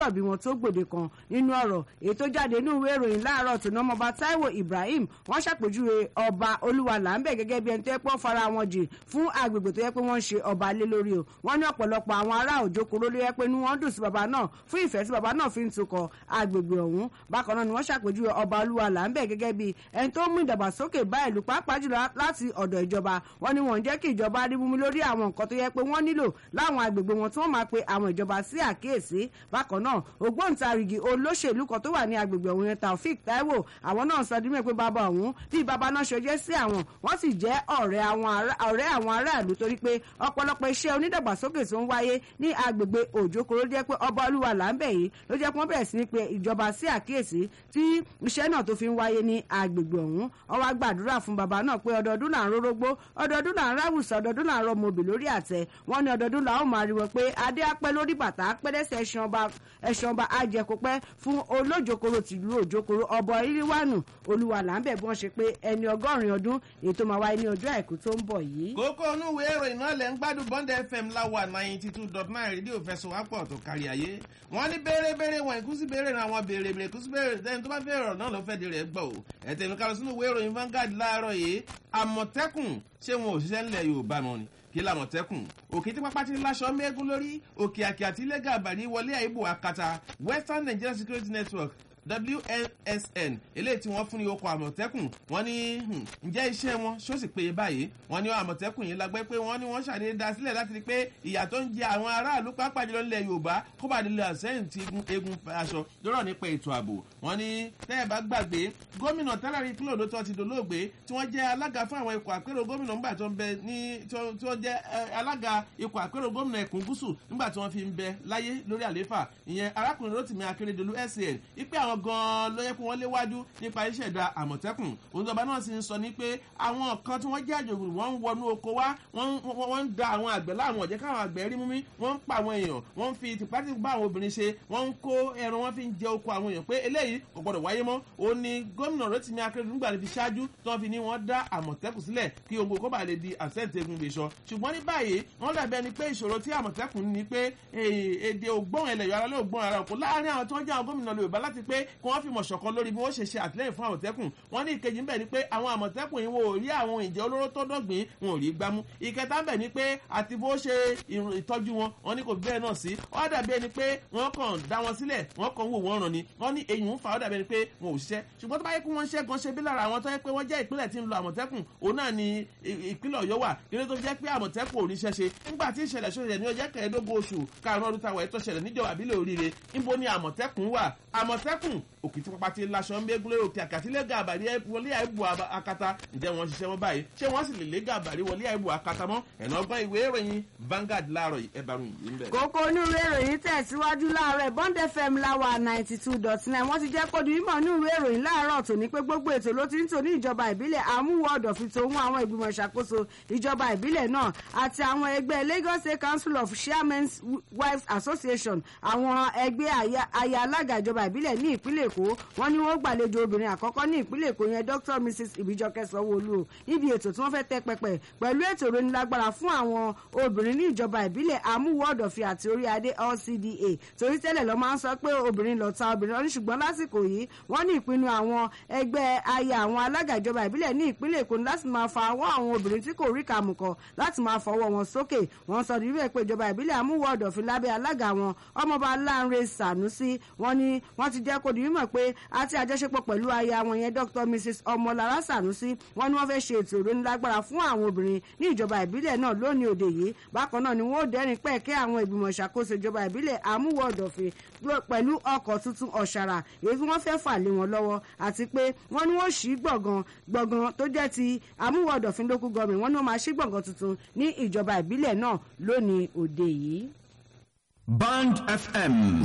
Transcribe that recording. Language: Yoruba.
bí wọn tó gbòde kan nínú ọ̀rọ̀ èyí tó jáde nínú ìwé ìròyìn láàárọ̀ tó ná ọmọọba Táíwò Ibrahim wọ́n ṣàpèjúwe ọba Olúwaláńbẹ̀ gẹ́gẹ́ bí ẹni tó yẹ pé wọ́n fara wọn jì fún agbègbè tó yẹ pé wọ́n ń ṣe ọba lé lórí o wọ́n ní ọ̀pọ̀lọpọ̀ àwọn ará Òjòkòrò ló yẹ pé inú wọn dùn sí bàbá náà fún ìfẹ́ tí bàbá náà fi ń tukọ̀ agbègbè ọ̀hún bákan náà ni wọ́n ṣàpèjúwe ọba Olúwaláńbẹ̀ gẹ́gẹ́ bí ẹni tó mú ìdàgbàsókè bá ìlú pàápàá jùlọ láti ọ̀dọ̀ ìjọba wọ́n ní wọ́n ń jẹ́ kí ìjọba rí mú lórí àwọn nǹkan tó yẹ pé wọ́n nílò láwọn agbègbè wọn tí wọ́n máa pe àwọn ìjọba sí àkíyèsí bákan náà ògbóǹtarìgì olóṣèlú kan tó wà ní agbègbè ọ̀hún yẹn Taofik Taiwo àwọn náà sọ dímẹ̀ pé bàbá ọ̀hún bí bàbá náà ṣe jẹ́ sí àwọn wọ́n sì jẹ́ ọ̀rẹ́ àwọn aráàlú torí pé ọ̀pọ̀lọpọ̀ iṣẹ́ onídàgbàsókè tó ń wáyé ní agbègbè Òjòkòrò jẹ́ pé ọba Olúwaláńbẹ̀ yìí ló jẹ́ pé wọ́n bẹ̀rẹ̀ sí ní pé ìjọba sí àkíyèsí tí iṣẹ́ náà tó fi ń wáyé ní agbègbè ọ̀hún ó wá gbàdúrà fún bàbá náà pé ọdọọdún là ń rórógbó ọdọọdún là ń ráwùsọ ọdọọdún là ń rọ mobì lórí àtẹ wọ́n ní ọdọọdún là ó máa rí wọn pé adé apẹ́ lórí bàtà apẹ́dẹ́sẹ̀ ẹ̀ṣọ́ ọba ajẹkọpẹ́ fún Olójòkòrò tìlú Òjòkòrò ọbọ Ìrìwánù Olúwaláńbẹ̀ bí wọ́n ṣe pé ẹni 100 ọdún èyí tó máa wáyé ní ọjọ́ àìkú tó ń bọ̀ yìí. kókó inú ìwé ìròyìn náà lẹ́ ń gbádùn Bond FM láwà 92.9 rédíò fẹsọ̀wápọ̀ tó kárí ayé wọ́n ní béèrè wọn ìkúsí béèrè ra wọn béèrè ìkúsí béèrè tẹ́ni tó bá fẹ́ ọ̀rọ̀ náà ló fẹ́ di rẹ̀ gbọ́ o ẹ̀tẹ̀nu karùn sínú ìwé ìròyìn Vanguard láàárọ̀ yìí Àmọ̀tẹ́kùn ṣé wọn ò ṣiṣẹ́ ńlẹ̀ Yorùbá mọ́ ni kí l'Àmọ̀tẹ́kùn òkè tí pápá ti láṣọ mẹ́gún lórí òkè àkè àti ilé gàbàrí wọlé àìbò àkàtà Western Nigeria Security Network WNSN eléyìí tí wọ́n fún ní okò Àmọ̀tẹ́kùn wọ́n ní ǹjẹ́ iṣẹ́ wọn ṣó sì péye báyìí wọ́n ní Àmọ̀tẹ́kùn yìí lágbẹ́ pé wọ́n ní wọ́n ṣàdédé dá sílẹ̀ láti rí pé ìyà tó ń jẹ àwọn aráàlú pàápàá jùlọ nílẹ̀ Yorùbá kó bá nílẹ̀ àsẹ́yìn tí egun aṣọ lọ́rọ̀ nípa ètò ààbò wọ́n ní tẹ́ ẹ bá gbàgbé gómìnà tẹ́lẹ̀rí ìpínlẹ̀ Oǹdó tó ti dolóògbé tí wọ́n jẹ́ alága fún àwọn ikọ̀ àpérò gómìnà nígbà tó ń bẹ ní tí wọ́n jẹ́ alága ikọ̀ àpérò gómìnà ẹkùn gúúsù nígbà tí wọ́n fi ń bẹ láyé lórí àlééfà ìyẹn arákùnrin Rótìmí Akérédolú SAN ipe àwọn gan-an ló yẹ kó wọ́n léwájú nípa ìṣẹ̀dá Àmọ̀tẹ́kùn òǹdọ̀bá náà sì ń sọ ní pé àwọn kan tí wọ́n jẹ́ àjògùn wọ́n ń wọnú oko wá wọ́n ń da àwọn àgbẹ̀ láwọn ọ̀jẹ́ káwọn àgbẹ̀ rí mú mi wọ́n ń pa àwọn èèyàn wọ́n ń fi tìpátì bá àwọn obìnrin ṣe wọ́n ń kó ẹran wọ́n fi ń jẹ oko àwọn èèyàn pé eléyìí kò gbọdọ̀ wáyé mọ́ ó ní gómìnà Rótìmí Akérédolú nígbà tí ṣáájú tí wọ́n fi ní wọ́n dá Àmọ̀tẹ́kùn sílẹ̀ kí ohun kó bá lè di àṣẹ́ǹtẹ̀gùn gbèsọ ṣùgbọ́n ní báyìí wọ́n dàbí ẹni pé ìṣòro tí Àmọ̀tẹ́kùn ní pé èdè ògbọ́n ẹlẹ́yọ̀ ara ló ògbọ́n ara òkú láàárín àwọn tó ń jẹ́ àwọn gómìnà Yorùbá láti pé kí wọ́n fi mọ̀ ṣọ̀kan lórí bí wọ́n ṣe àtìlẹ́yìn fún Àmọ̀tẹ́kùn wọ́n ní ìkejì ń bẹ ni pé àwọn Àmọ̀tẹ́kùn yìí wọn ò rí àwọn ìjẹ́ olóró tó dọ̀gbìn wọn ò rí gbámú ìkẹta ń bẹ ni pé àti bó ṣe ìtọ́jú wọn ní kò bẹ́ẹ̀ náà sí ó dàbí ẹni pé wọ́n kàn dá wọn sílẹ̀ wọ́n kàn wò wọ́n ràn ni wọ́n ní èyí ń fa ó dàbí ẹni pé wọn ò ṣiṣẹ́ ṣùgbọ́n tó bá yẹ kí wọ́n ṣẹ́ gan ṣe bí lára àwọn tó yẹ pé wọ́n jẹ́ ìpínlẹ̀ tí ń lo Àmọ̀tẹ́kùn òun náà ni ìpínlẹ̀ Ọ̀yọ́ wà kílé tó jẹ́ pé Àmọ̀tẹ́kùn ò ní ṣẹ́ṣe nígbà tí ìṣẹ̀lẹ̀ ṣẹlẹ̀ ní ọjọ́ kẹẹ̀ẹ́dógún oṣù karùn-ún ọdún táwọn ẹ̀tọ́ ṣẹlẹ̀ níjọba àbílẹ̀ Oríire níbo ni Àmọ̀tẹ́kùn wà Àmọ̀tẹ́kùn òkìtì pápá ti láṣọ ń gbégbé òkè àkàtìlẹ́ gàbàrí wọlé àìbò akata ǹjẹ́ wọ́n ṣiṣẹ́ wọn báyìí ṣé wọ́n sì lè lé gàbàrí wọlé àìbò akata mọ́ ẹ̀nà ọgbọ́n ìwé ìròyìn Vanguard láàárọ̀ ẹ̀bàrún yìí ń bẹ̀. kókó inú ìwé ìròyìn tẹ̀síwájú láàárọ̀ Bond FM láwà 92.9 wọ́n ti jẹ́ kó di mímọ̀ inú ìwé ìròyìn láàárọ̀ tòní pé gbogbo ètò ló ti ń tò ní ìjọba ìbílẹ̀ Àmúwò Ọ̀dọ̀fin tòun àwọn ìgbìmọ̀ ìṣàkóso ìjọba ìbílẹ̀ náà àti àwọn ẹgbẹ́ Lagos State Council of Chairmen's Wives Association àwọn ẹgbẹ́ aya alága ìjọba ìbílẹ̀ ní ìpínlẹ̀ Èkó wọ́n ní wọ́n gbàlejò obìnrin àkọ́kọ́ ní ìpínlẹ̀ Èkó yẹn Dr. Mrs. Ìbíjọkẹ́ Sanwó-Olú níbi ètò tí wọ́n fẹ́ tẹ́ pẹpẹ pẹ̀lú ètò ìrónilágbára fún àwọn obìnrin ní ìjọba ìbílẹ̀ Àmúwò Ọ̀dọ̀fin àti Orí Adé LCDA torí tẹ́lẹ̀ lọ́ máa ń sọ pé obìnrin lọ́ta obìnrin lọ́ní ṣùgbọ́n lásìkò yìí wọ́n ní ìpinnu àwọn ẹgbẹ́ aya àwọn alága ìjọba ìbílẹ̀ ní ìpínlẹ̀ Èkó láti máa fa ọwọ́ àwọn obìnrin tí kò rí kàmùkọ láti máa fọwọ́ wọn sókè wọ́n sọ níbẹ̀ pé ìjọba ìbílẹ̀ Àmúwò Ọ̀dọ̀fin lábẹ́ alága wọn ọmọọba Lánrè Sànúsí wọ́n ní wọ́n ti jẹ́ kó di mímọ̀ pé àti àjọṣepọ̀ pẹ̀lú aya wọn yẹn Dr. Mrs. Ọmọlára Sànúsí wọ́n ní wọ́n fẹ́ ṣe ètò ìrónilágbára fún àwọn obìnrin ní ìjọba ìbílẹ̀ náà lónìí òde yìí bákan náà ni wọ́n ó dẹ́rìn pẹ̀kẹ́ àwọn ìgbìmọ̀ ìṣàkóso ìjọba ìbílẹ̀ Àmúwò Ọ̀dọ̀fin pẹ̀lú ọkọ̀ tuntun ọ̀ṣàrà èyí tí wọ́n fẹ́ fà lé wọn lọ́wọ́ àti pé wọ́n ní wọ́n ṣí gbọ̀ngàn tó jẹ́ ti Àmúwò Ọ̀dọ̀fin local government wọ́n ní wọ́n máa ṣí gbọ̀ngàn tuntun ní ìjọba ìbílẹ̀ náà lónìí òde yìí. Bond FM